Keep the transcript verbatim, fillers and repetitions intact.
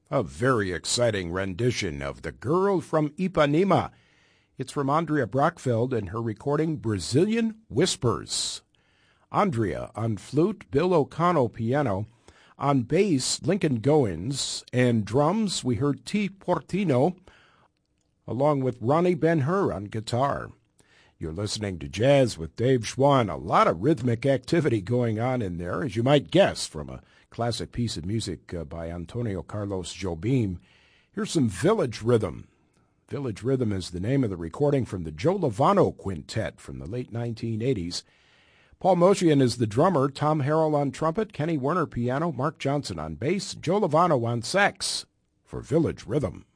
A very exciting rendition of The Girl from Ipanema. It's from Andrea Brockfeld and her recording Brazilian Whispers. Andrea on flute, Bill O'Connell piano. On bass, Lincoln Goins. And drums, we heard T. Portino, along with Ronnie Ben-Hur on guitar. You're listening to Jazz with Dave Schwann. A lot of rhythmic activity going on in there, as you might guess, from a classic piece of music uh, by Antonio Carlos Jobim. Here's some Village Rhythm. Village Rhythm is the name of the recording from the Joe Lovano Quintet from the late nineteen eighties. Paul Motian is the drummer, Tom Harrell on trumpet, Kenny Werner piano, Mark Johnson on bass, Joe Lovano on sax for Village Rhythm.